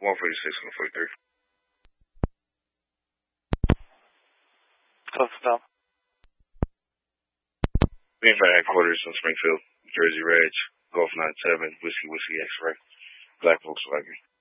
146, 143. Close enough. Being for headquarters in Springfield, Jersey Reg, Golf 97, Whiskey X-Ray, Black Volkswagen.